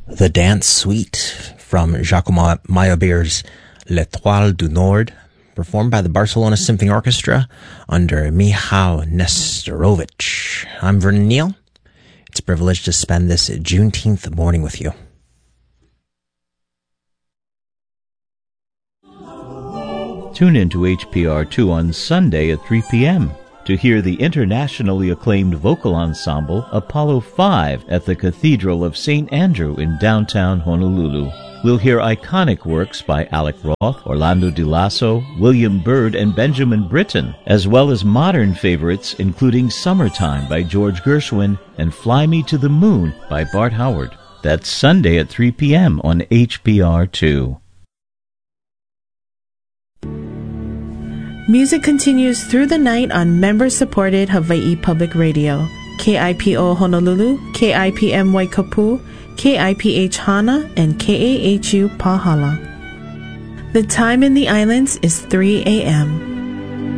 The Dance Suite from Giacomo Meyerbeer's L'Étoile du Nord, performed by the Barcelona Symphony Orchestra under Michał Nesterovich. I'm Vernon Neal. It's a privilege to spend this Juneteenth morning with you. Tune in to HPR2 on Sunday at 3 p.m. to hear the internationally acclaimed vocal ensemble Apollo 5 at the Cathedral of St. Andrew in downtown Honolulu. We'll hear iconic works by Alec Roth, Orlando Di Lasso, William Byrd, and Benjamin Britten, as well as modern favorites including Summertime by George Gershwin and Fly Me to the Moon by Bart Howard. That's Sunday at 3 p.m. on HPR2. Music continues through the night on member-supported Hawaii Public Radio, KIPO Honolulu, KIPM Waikapu, KIPH Hana, and KAHU Pahala. The time in the islands is 3 a.m.